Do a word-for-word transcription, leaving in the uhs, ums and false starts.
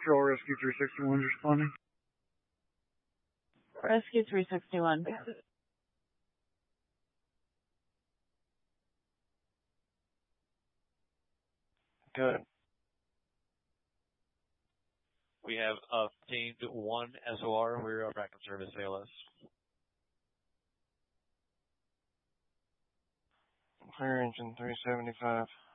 Patrol Rescue three sixty-one responding. Rescue three sixty-one. Good. We have obtained one S O R. We're back in service, A L S. Clear engine three seventy-five.